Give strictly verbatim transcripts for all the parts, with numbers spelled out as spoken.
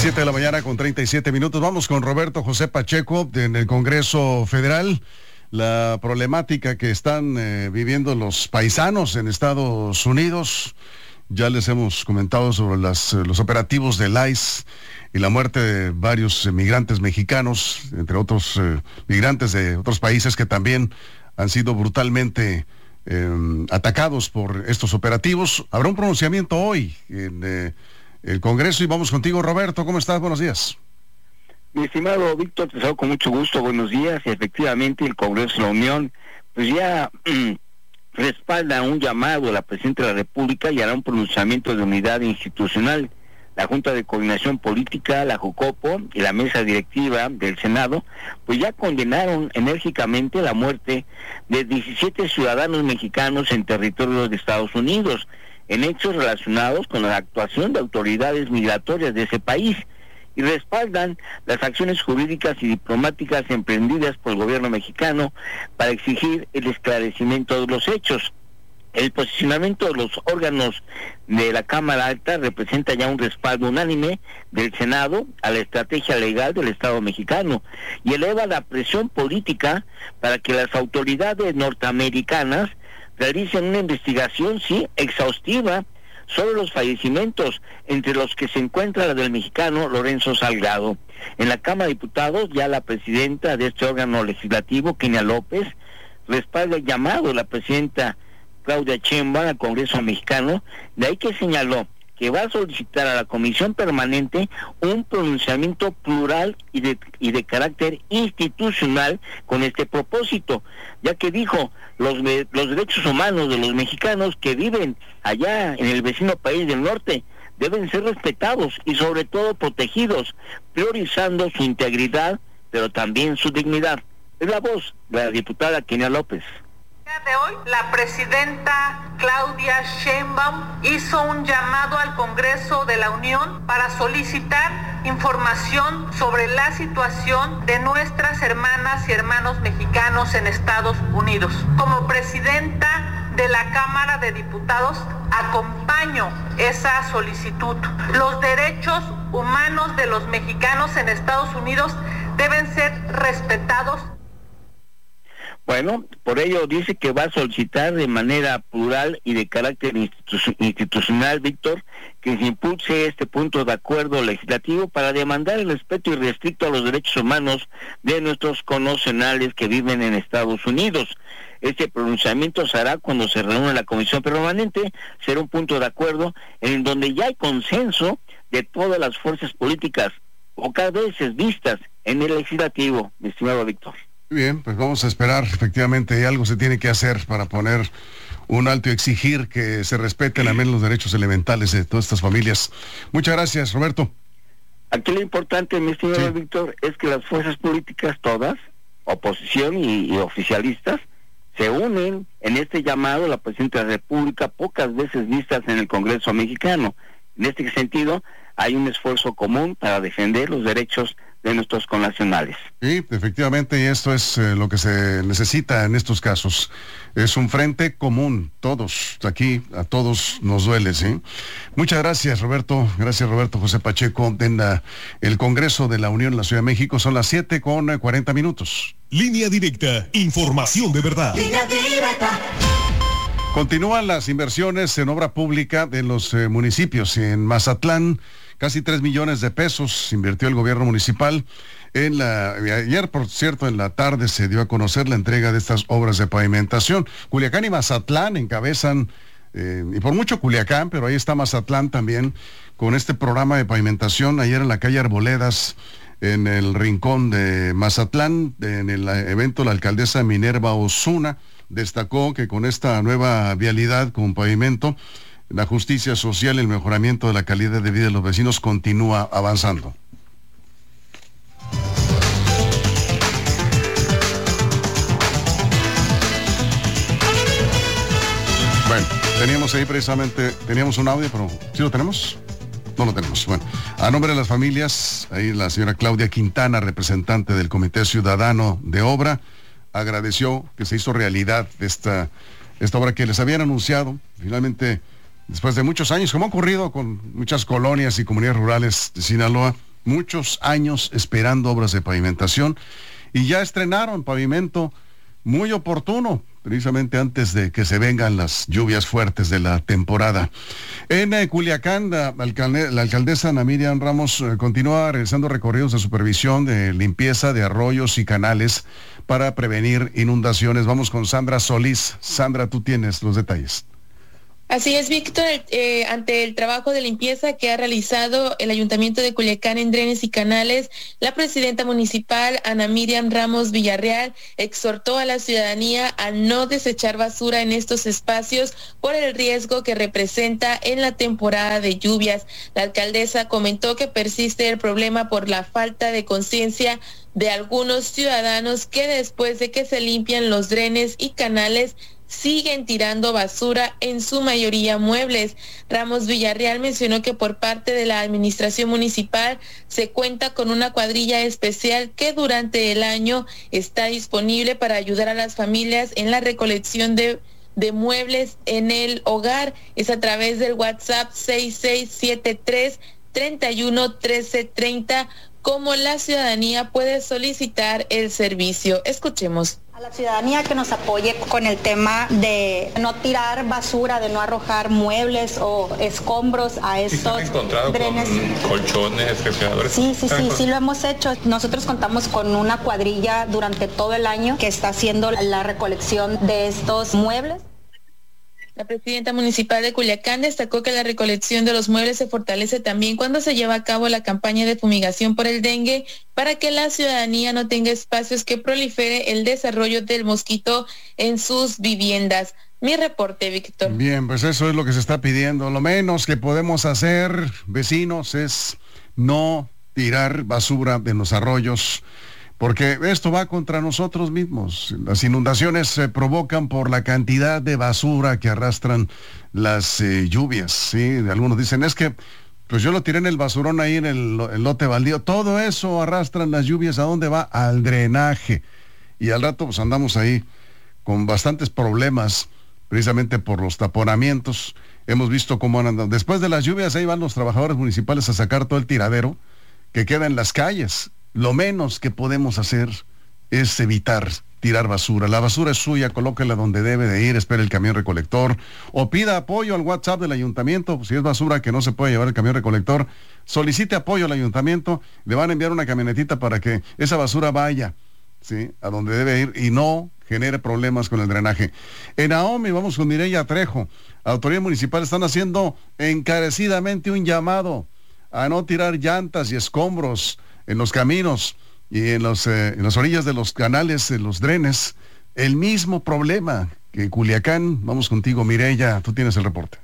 Siete de la mañana con treinta y siete minutos. Vamos con Roberto José Pacheco en el Congreso Federal. La problemática que están eh, viviendo los paisanos en Estados Unidos. Ya les hemos comentado sobre las, los operativos del I C E y la muerte de varios migrantes mexicanos, entre otros eh, migrantes de otros países que también han sido brutalmente eh, atacados por estos operativos. Habrá un pronunciamiento hoy en eh, el Congreso y vamos contigo, Roberto. ¿Cómo estás? Buenos días. Mi estimado Víctor, te saludo con mucho gusto. Buenos días. Y efectivamente el Congreso de la Unión pues ya mm, respalda un llamado a la Presidenta de la República y hará un pronunciamiento de unidad institucional. La Junta de Coordinación Política, la JUCOPO y la Mesa Directiva del Senado pues ya condenaron enérgicamente la muerte de diecisiete ciudadanos mexicanos en territorio de Estados Unidos, en hechos relacionados con la actuación de autoridades migratorias de ese país, y respaldan las acciones jurídicas y diplomáticas emprendidas por el gobierno mexicano para exigir el esclarecimiento de los hechos. El posicionamiento de los órganos de la Cámara Alta representa ya un respaldo unánime del Senado a la estrategia legal del Estado mexicano y eleva la presión política para que las autoridades norteamericanas realicen una investigación, sí, exhaustiva sobre los fallecimientos, entre los que se encuentra la del mexicano Lorenzo Salgado. En la Cámara de Diputados, ya la presidenta de este órgano legislativo, Kenia López, respalda el llamado de la presidenta Claudia Sheinbaum al Congreso mexicano, de ahí que señaló que va a solicitar a la Comisión Permanente un pronunciamiento plural y de, y de carácter institucional con este propósito, ya que dijo, los, los derechos humanos de los mexicanos que viven allá en el vecino país del norte deben ser respetados y sobre todo protegidos, priorizando su integridad, pero también su dignidad. Es la voz de la diputada Kenia López. De hoy, la presidenta Claudia Sheinbaum hizo un llamado al Congreso de la Unión para solicitar información sobre la situación de nuestras hermanas y hermanos mexicanos en Estados Unidos. Como presidenta de la Cámara de Diputados, acompaño esa solicitud. Los derechos humanos de los mexicanos en Estados Unidos deben ser respetados. Bueno, por ello dice que va a solicitar de manera plural y de carácter institu- institucional, Víctor, que se impulse este punto de acuerdo legislativo para demandar el respeto irrestricto a los derechos humanos de nuestros connacionales que viven en Estados Unidos. Este pronunciamiento se hará cuando se reúne la Comisión Permanente, será un punto de acuerdo en donde ya hay consenso de todas las fuerzas políticas, pocas veces vistas en el legislativo, mi estimado Víctor. Muy bien, pues vamos a esperar. Efectivamente, algo se tiene que hacer para poner un alto y exigir que se respeten al menos los derechos elementales de todas estas familias. Muchas gracias, Roberto. Aquí lo importante, mi estimado Sí. Víctor, es que las fuerzas políticas todas, oposición y, y oficialistas, se unen en este llamado a la presidenta de la República, pocas veces vistas en el Congreso mexicano. En este sentido, hay un esfuerzo común para defender los derechos de nuestros connacionales. Sí, efectivamente, y esto es eh, lo que se necesita en estos casos. Es un frente común, todos, aquí a todos nos duele, ¿sí? Muchas gracias, Roberto. Gracias, Roberto José Pacheco, en la, el Congreso de la Unión en la Ciudad de México. Son las siete con cuarenta minutos. Línea directa, información de verdad. Línea directa. Continúan las inversiones en obra pública de los eh, municipios. En Mazatlán, casi tres millones de pesos invirtió el gobierno municipal. En la, ayer, por cierto, en la tarde se dio a conocer la entrega de estas obras de pavimentación. Culiacán y Mazatlán encabezan, eh, y por mucho Culiacán, pero ahí está Mazatlán también, con este programa de pavimentación. Ayer en la calle Arboledas, en el rincón de Mazatlán, en el evento, la alcaldesa Minerva Osuna destacó que con esta nueva vialidad con pavimento, la justicia social y el mejoramiento de la calidad de vida de los vecinos continúa avanzando. Bueno, teníamos ahí precisamente, teníamos un audio, pero ¿sí lo tenemos? No lo tenemos. Bueno, a nombre de las familias, ahí la señora Claudia Quintana, representante del Comité Ciudadano de Obra, agradeció que se hizo realidad esta, esta obra que les habían anunciado. Finalmente, después de muchos años, como ha ocurrido con muchas colonias y comunidades rurales de Sinaloa, muchos años esperando obras de pavimentación y ya estrenaron pavimento muy oportuno, precisamente antes de que se vengan las lluvias fuertes de la temporada. En eh, Culiacán, la, alcalde, la alcaldesa Ana Miriam Ramos eh, continúa realizando recorridos de supervisión de limpieza de arroyos y canales para prevenir inundaciones. Vamos con Sandra Solís. Sandra, tú tienes los detalles. Así es, Víctor, eh, ante el trabajo de limpieza que ha realizado el Ayuntamiento de Culiacán en drenes y canales, la presidenta municipal, Ana Miriam Ramos Villarreal, exhortó a la ciudadanía a no desechar basura en estos espacios por el riesgo que representa en la temporada de lluvias. La alcaldesa comentó que persiste el problema por la falta de conciencia de algunos ciudadanos que después de que se limpian los drenes y canales, siguen tirando basura, en su mayoría muebles. Ramos Villarreal mencionó que por parte de la administración municipal se cuenta con una cuadrilla especial que durante el año está disponible para ayudar a las familias en la recolección de, de muebles en el hogar. Es a través del WhatsApp seis seis siete tres, tres uno uno tres tres cero como la ciudadanía puede solicitar el servicio. Escuchemos. A la ciudadanía que nos apoye con el tema de no tirar basura, de no arrojar muebles o escombros a estos drenes. Con colchones, refrigeradores. Sí, sí, sí, sí lo hemos hecho. Nosotros contamos con una cuadrilla durante todo el año que está haciendo la recolección de estos muebles. La presidenta municipal de Culiacán destacó que la recolección de los muebles se fortalece también cuando se lleva a cabo la campaña de fumigación por el dengue para que la ciudadanía no tenga espacios que prolifere el desarrollo del mosquito en sus viviendas. Mi reporte, Víctor. Bien, pues eso es lo que se está pidiendo. Lo menos que podemos hacer, vecinos, es no tirar basura de los arroyos, porque esto va contra nosotros mismos. Las inundaciones se provocan por la cantidad de basura que arrastran las eh, lluvias, ¿sí? Algunos dicen, es que pues yo lo tiré en el basurón ahí en el, el lote baldío. Todo eso arrastran las lluvias. ¿A dónde va? Al drenaje. Y al rato pues andamos ahí con bastantes problemas, precisamente por los taponamientos. Hemos visto cómo han andado. Después de las lluvias, ahí van los trabajadores municipales a sacar todo el tiradero que queda en las calles. Lo menos que podemos hacer es evitar tirar basura. La basura es suya, colóquela donde debe de ir, espere el camión recolector o pida apoyo al WhatsApp del ayuntamiento. Si es basura que no se puede llevar el camión recolector, solicite apoyo al ayuntamiento. Le van a enviar una camionetita para que esa basura vaya, ¿sí?, a donde debe ir y no genere problemas con el drenaje. En Ahome, vamos con Mireya Trejo. Autoridades municipales están haciendo encarecidamente un llamado a no tirar llantas y escombros en los caminos y en, los, eh, en las orillas de los canales, en los drenes. El mismo problema que en Culiacán. Vamos contigo, Mireya, tú tienes el reporte.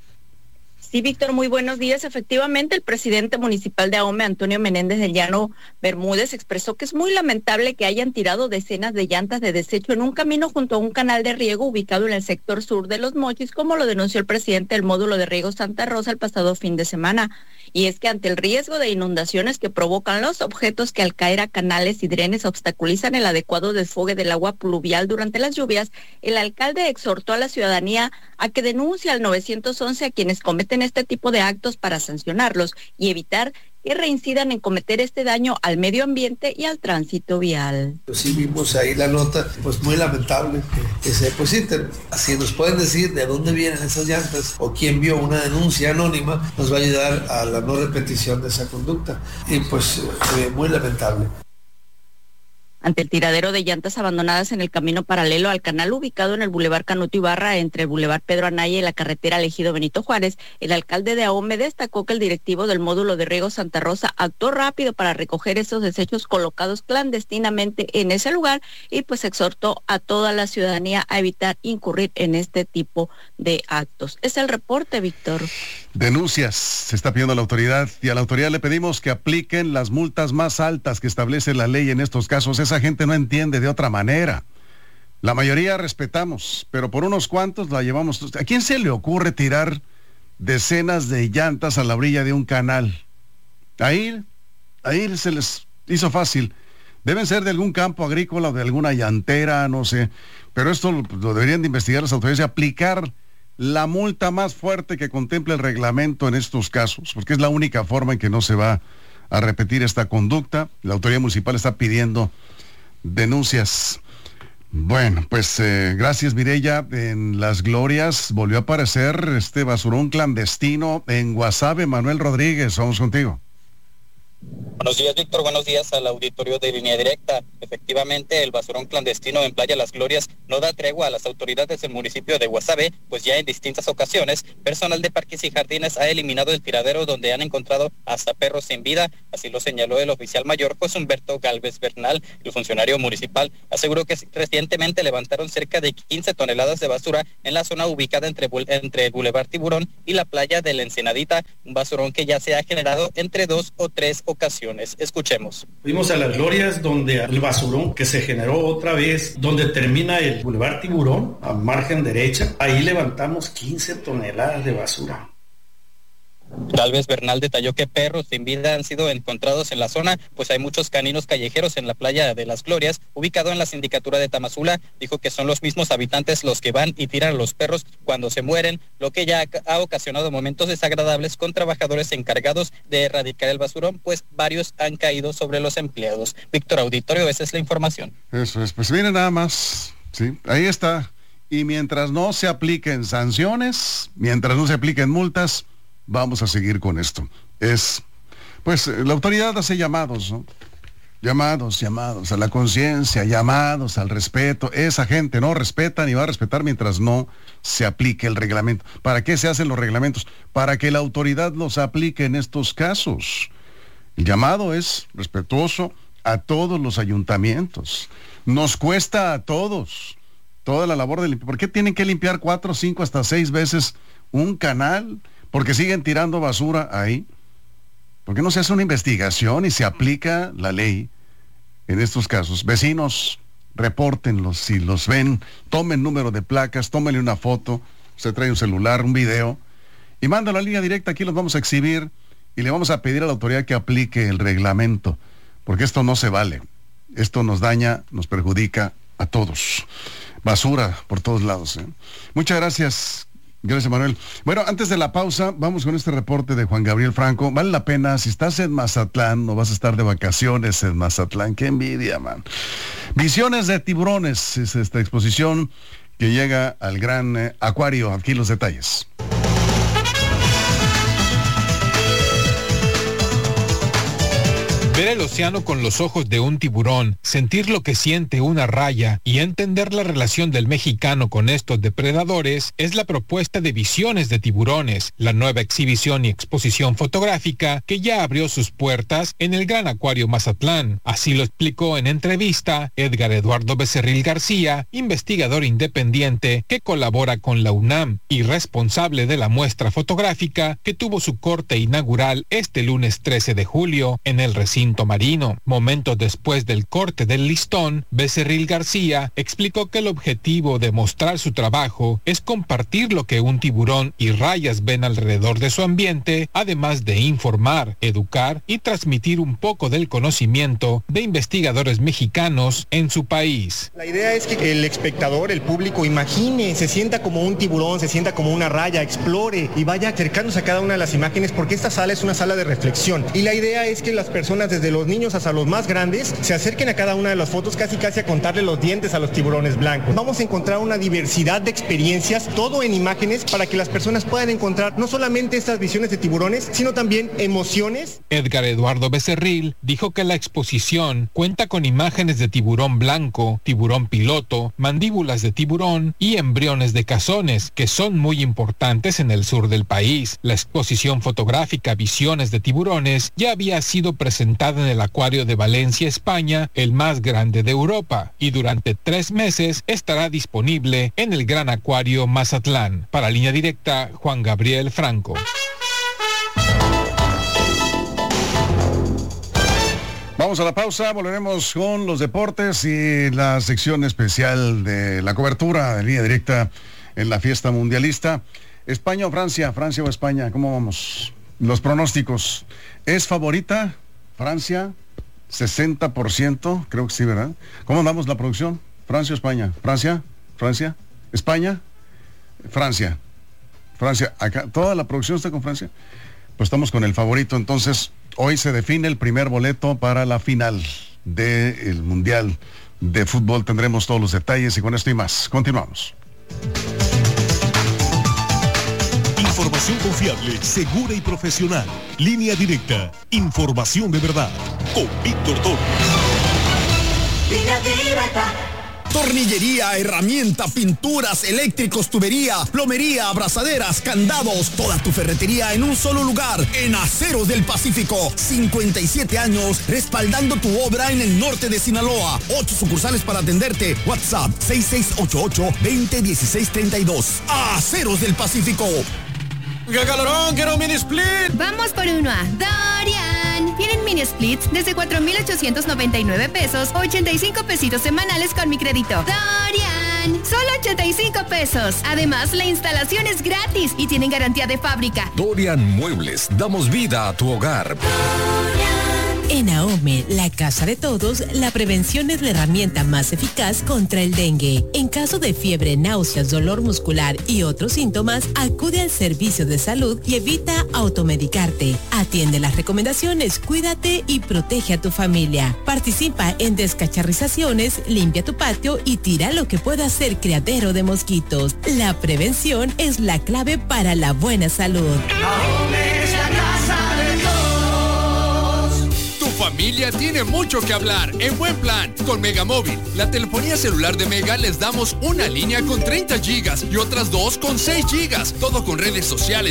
Sí, Víctor, muy buenos días. Efectivamente, el presidente municipal de Ahome, Antonio Menéndez del Llano Bermúdez, expresó que es muy lamentable que hayan tirado decenas de llantas de desecho en un camino junto a un canal de riego ubicado en el sector sur de Los Mochis, como lo denunció el presidente del módulo de riego Santa Rosa el pasado fin de semana. Y es que ante el riesgo de inundaciones que provocan los objetos que al caer a canales y drenes obstaculizan el adecuado desfogue del agua pluvial durante las lluvias, el alcalde exhortó a la ciudadanía a que denuncie al nueve once a quienes cometen este tipo de actos para sancionarlos y evitar que reincidan en cometer este daño al medio ambiente y al tránsito vial. Pues sí, vimos ahí la nota, pues muy lamentable que, que se depositen. Si nos pueden decir de dónde vienen esas llantas o quién vio una denuncia anónima, nos va a ayudar a la no repetición de esa conducta. Y pues eh, muy lamentable. Ante el tiradero de llantas abandonadas en el camino paralelo al canal ubicado en el Boulevard Canuto Ibarra entre el Boulevard Pedro Anaya y la carretera Ejido Benito Juárez, el alcalde de Ahome destacó que el directivo del módulo de riego Santa Rosa actuó rápido para recoger esos desechos colocados clandestinamente en ese lugar y pues exhortó a toda la ciudadanía a evitar incurrir en este tipo de actos. Es el reporte, Víctor. Denuncias se está pidiendo a la autoridad y a la autoridad le pedimos que apliquen las multas más altas que establece la ley en estos casos. Esa gente no entiende de otra manera. La mayoría respetamos, pero por unos cuantos la llevamos. ¿A quién se le ocurre tirar decenas de llantas a la orilla de un canal? Ahí, ahí se les hizo fácil. Deben ser de algún campo agrícola o de alguna llantera, no sé. Pero esto lo, lo deberían de investigar las autoridades y aplicar la multa más fuerte que contemple el reglamento en estos casos, porque es la única forma en que no se va a repetir esta conducta. La autoridad municipal está pidiendo denuncias. Bueno, pues eh, gracias, Mireya. En Las Glorias volvió a aparecer este basurón clandestino en Guasave. Manuel Rodríguez, vamos contigo. Buenos días, Víctor. Buenos días al auditorio de Línea Directa. Efectivamente, el basurón clandestino en Playa Las Glorias no da tregua a las autoridades del municipio de Guasave, pues ya en distintas ocasiones, personal de Parques y Jardines ha eliminado el tiradero donde han encontrado hasta perros sin vida. Así lo señaló el oficial mayor José Humberto Galvez Bernal. El funcionario municipal aseguró que recientemente levantaron cerca de quince toneladas de basura en la zona ubicada entre, entre el Boulevard Tiburón y la playa de la Ensenadita, un basurón que ya se ha generado entre dos o tres ocasiones. Escuchemos. Fuimos a Las Glorias, donde el basurón que se generó otra vez, donde termina el Boulevard Tiburón, a margen derecha, ahí levantamos quince toneladas de basura. Galvez Bernal detalló que perros sin vida han sido encontrados en la zona, pues hay muchos caninos callejeros en la playa de Las Glorias, ubicado en la sindicatura de Tamazula. Dijo que son los mismos habitantes los que van y tiran a los perros cuando se mueren, lo que ya ha ocasionado momentos desagradables con trabajadores encargados de erradicar el basurón, pues varios han caído sobre los empleados. Víctor Auditorio, esa es la información. Eso es, pues viene nada más, sí, ahí está. Y mientras no se apliquen sanciones, mientras no se apliquen multas, vamos a seguir con esto. Es, pues, la autoridad hace llamados, ¿no? Llamados, llamados a la conciencia, llamados al respeto. Esa gente no respeta ni va a respetar mientras no se aplique el reglamento. ¿Para qué se hacen los reglamentos? Para que la autoridad los aplique en estos casos. El llamado es respetuoso a todos los ayuntamientos. Nos cuesta a todos toda la labor de limpiar. ¿Por qué tienen que limpiar cuatro, cinco, hasta seis veces un canal? Porque siguen tirando basura ahí. ¿Por qué no se hace una investigación y se aplica la ley en estos casos? Vecinos, repórtenlos si los ven, tomen número de placas, tómenle una foto, usted trae un celular, un video, y mándalo a línea directa, aquí los vamos a exhibir y le vamos a pedir a la autoridad que aplique el reglamento, porque esto no se vale. Esto nos daña, nos perjudica a todos. Basura por todos lados, ¿eh? Muchas gracias. Gracias, Manuel. Bueno, antes de la pausa, vamos con este reporte de Juan Gabriel Franco. Vale la pena, si estás en Mazatlán, no vas a estar de vacaciones en Mazatlán. Qué envidia, man. Visiones de tiburones es esta exposición que llega al gran eh, acuario. Aquí los detalles. Ver el océano con los ojos de un tiburón, sentir lo que siente una raya y entender la relación del mexicano con estos depredadores es la propuesta de Visiones de Tiburones, la nueva exhibición y exposición fotográfica que ya abrió sus puertas en el Gran Acuario Mazatlán. Así lo explicó en entrevista Edgar Eduardo Becerril García, investigador independiente que colabora con la UNAM y responsable de la muestra fotográfica que tuvo su corte inaugural este lunes trece de julio en el recinto marino. Momentos después del corte del listón, Becerril García explicó que el objetivo de mostrar su trabajo es compartir lo que un tiburón y rayas ven alrededor de su ambiente, además de informar, educar y transmitir un poco del conocimiento de investigadores mexicanos en su país. La idea es que el espectador, el público, imagine, se sienta como un tiburón, se sienta como una raya, explore y vaya acercándose a cada una de las imágenes, porque esta sala es una sala de reflexión. Y la idea es que las personas, desde los niños hasta los más grandes, se acerquen a cada una de las fotos, casi casi a contarle los dientes a los tiburones blancos. Vamos a encontrar una diversidad de experiencias, todo en imágenes, para que las personas puedan encontrar no solamente estas visiones de tiburones, sino también emociones. Edgar Eduardo Becerril dijo que la exposición cuenta con imágenes de tiburón blanco, tiburón piloto, mandíbulas de tiburón y embriones de cazones, que son muy importantes en el sur del país. La exposición fotográfica Visiones de Tiburones ya había sido presentada en el Acuario de Valencia, España, el más grande de Europa, y durante tres meses estará disponible en el Gran Acuario Mazatlán. Para Línea Directa, Juan Gabriel Franco. Vamos a la pausa, volveremos con los deportes y la sección especial de la cobertura de Línea Directa en la fiesta mundialista. España o Francia, Francia o España, ¿cómo vamos? Los pronósticos. ¿Es favorita Francia? sesenta por ciento, creo que sí, ¿verdad? ¿Cómo andamos la producción? ¿Francia o España? ¿Francia? ¿Francia? ¿España? Francia. Francia. Acá, ¿toda la producción está con Francia? Pues estamos con el favorito, entonces, hoy se define el primer boleto para la final del Mundial de Fútbol. Tendremos todos los detalles y con esto y más. Continuamos. Información confiable, segura y profesional. Línea Directa. Información de verdad. Con Víctor Toro. Línea Directa. Tornillería, herramienta, pinturas, eléctricos, tubería, plomería, abrazaderas, candados, toda tu ferretería en un solo lugar, en Aceros del Pacífico. cincuenta y siete años respaldando tu obra en el norte de Sinaloa. Ocho sucursales para atenderte. WhatsApp seis seis ocho ocho, veinte dieciséis treinta y dos. Aceros del Pacífico. ¡Qué calorón! ¡Quiero un mini split! Vamos por uno a Dorian. Tienen mini splits desde cuatro mil ochocientos noventa y nueve pesos, ochenta y cinco pesitos semanales con mi crédito. Dorian, solo ochenta y cinco pesos. Además, la instalación es gratis y tienen garantía de fábrica. Dorian Muebles, damos vida a tu hogar. En AOME, la casa de todos, la prevención es la herramienta más eficaz contra el dengue. En caso de fiebre, náuseas, dolor muscular y otros síntomas, acude al servicio de salud y evita automedicarte. Atiende las recomendaciones, cuídate y protege a tu familia. Participa en descacharrizaciones, limpia tu patio y tira lo que pueda ser criadero de mosquitos. La prevención es la clave para la buena salud. AOME es la casa de todos. Tu familia tiene mucho que hablar en buen plan con Megamóvil. La telefonía celular de Mega les damos una línea con treinta gigas y otras dos con seis gigas. Todo con redes sociales